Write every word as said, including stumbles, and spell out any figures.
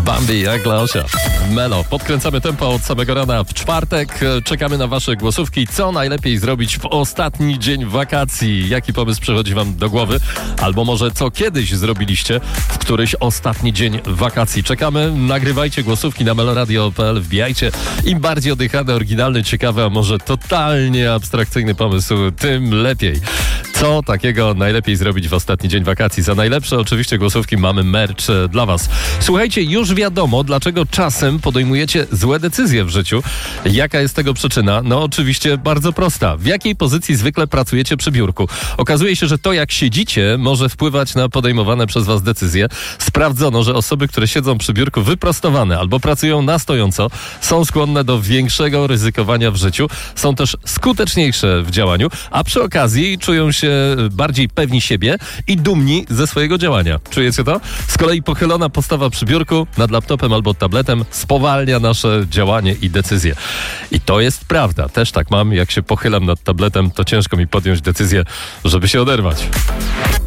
Bambi jak Leosia. Melo. Podkręcamy tempo od samego rana w czwartek. Czekamy na wasze głosówki. Co najlepiej zrobić w ostatni dzień wakacji? Jaki pomysł przychodzi wam do głowy? Albo może co kiedyś zrobiliście w któryś ostatni dzień wakacji? Czekamy. Nagrywajcie głosówki na meloradio kropka p l. Wbijajcie. Im bardziej oddychany, oryginalny, ciekawy, a może totalnie abstrakcyjny pomysł, tym lepiej. Co takiego najlepiej zrobić w ostatni dzień wakacji? Za najlepsze oczywiście głosówki mamy merch dla was. Słuchajcie, już wiadomo, dlaczego czasem podejmujecie złe decyzje w życiu. Jaka jest tego przyczyna? No oczywiście bardzo prosta. W jakiej pozycji zwykle pracujecie przy biurku? Okazuje się, że to jak siedzicie może wpływać na podejmowane przez was decyzje. Sprawdzono, że osoby, które siedzą przy biurku wyprostowane albo pracują na stojąco, są skłonne do większego ryzykowania w życiu. Są też skuteczniejsze w działaniu, a przy okazji czują się bardziej pewni siebie i dumni ze swojego działania. Czujecie to? Z kolei pochylona postawa przy biurku, nad laptopem albo tabletem spowalnia nasze działanie i decyzje. I to jest prawda. Też tak mam. Jak się pochylam nad tabletem, to ciężko mi podjąć decyzję, żeby się oderwać.